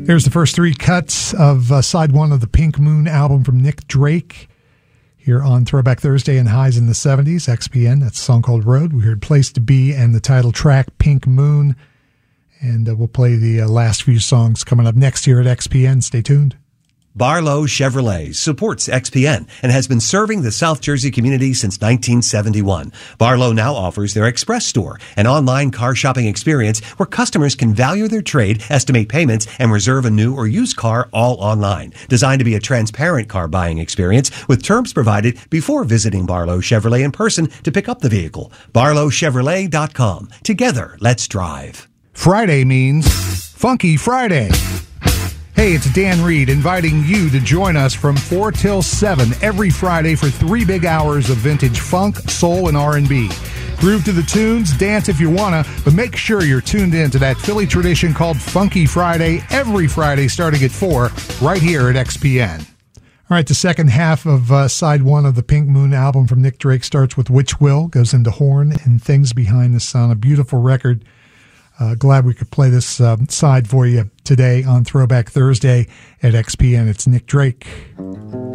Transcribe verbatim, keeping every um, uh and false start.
Here's the first three cuts of uh, side one of the Pink Moon album from Nick Drake here on Throwback Thursday and Highs in the seventies, X P N. That's a song called Road. We heard Place to Be and the title track Pink Moon. And uh, we'll play the uh, last few songs coming up next here at X P N. Stay tuned. Barlow Chevrolet supports X P N and has been serving the South Jersey community since nineteen seventy-one. Barlow now offers their Express store, an online car shopping experience where customers can value their trade, estimate payments, and reserve a new or used car all online. Designed to be a transparent car buying experience with terms provided before visiting Barlow Chevrolet in person to pick up the vehicle. barlow chevrolet dot com. Together, let's drive. Friday means Funky Friday. Hey, it's Dan Reed inviting you to join us from four till seven every Friday for three big hours of vintage funk, soul, and R and B. Groove to the tunes, dance if you wanna, but make sure you're tuned in to that Philly tradition called Funky Friday every Friday starting at four right here at X P N. All right, the second half of uh, side one of the Pink Moon album from Nick Drake starts with Which Will, goes into horn and things behind the sun. A beautiful record. Uh, glad we could play this uh, side for you today on Throwback Thursday at X P N. It's Nick Drake.